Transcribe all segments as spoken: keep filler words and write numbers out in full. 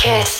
Kiss.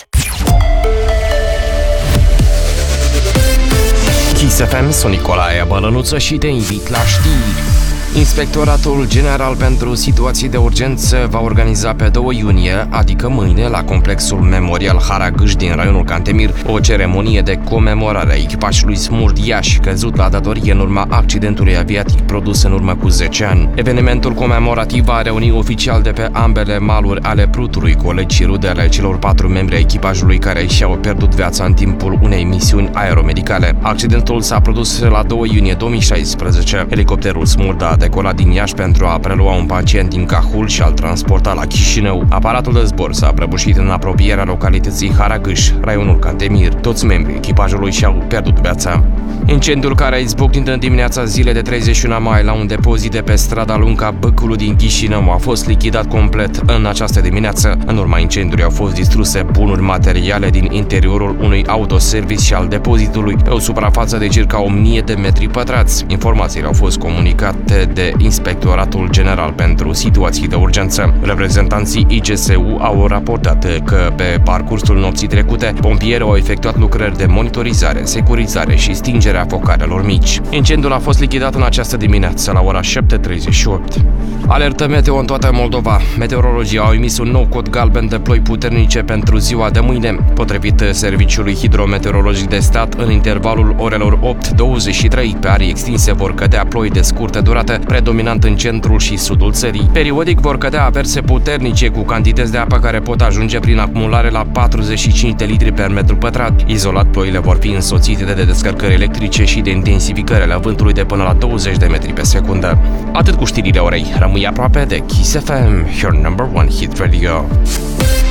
Kiss F M, sunt Nicolae Bălănuță și te invit la știri. Inspectoratul General pentru Situații de Urgență va organiza pe doi iunie, adică mâine, la complexul Memorial Haragâș din raionul Cantemir, o ceremonie de comemorare a echipajului Smurd Iași, căzut la datorie în urma accidentului aviatic produs în urmă cu zece ani. Evenimentul comemorativ va reuni oficial de pe ambele maluri ale Prutului colegi și rude ale celor patru membri ai echipajului care și-au pierdut viața în timpul unei misiuni aeromedicale. Accidentul s-a produs la doi iunie două mii șaisprezece. Elicopterul Smurd a decolat din Iași pentru a prelua un pacient din Cahul și a-l transporta la Chișinău. Aparatul de zbor s-a prăbușit în apropierea localității Haragâș, raionul Cantemir. Toți membrii echipajului și-au pierdut viața. Incendiul care a izbucnit în dimineața zilei de treizeci și unu mai la un depozit de pe strada Lunca Băcului din Chișinău a fost lichidat complet în această dimineață. În urma incendiului au fost distruse bunuri materiale din interiorul unui autoservice și al depozitului pe o suprafață de circa o mie de metri pătrați. Informațiile au fost comunicate de Inspectoratul General pentru Situații de Urgență. Reprezentanții I G S U au raportat că pe parcursul nopții trecute, pompierii au efectuat lucrări de monitorizare, securizare și stingerea focarelor mici. Incendiul a fost lichidat în această dimineață la ora șapte treizeci și opt. Alertă meteo în toată Moldova. Meteorologii au emis un nou cod galben de ploi puternice pentru ziua de mâine. Potrivit Serviciului Hidrometeorologic de Stat, în intervalul orelor opt douăzeci și trei pe arii extinse vor cădea ploi de scurtă durată, predominant în centrul și sudul țării. Periodic vor cădea averse puternice cu cantități de apă care pot ajunge prin acumulare la patruzeci și cinci de litri per metru pătrat. Izolat, ploile vor fi însoțite de descărcări electrice și de intensificări ale vântului de până la douăzeci de metri pe secundă. Atât cu știrile orei. Rămâi aproape de Kiss F M, your number one hit radio.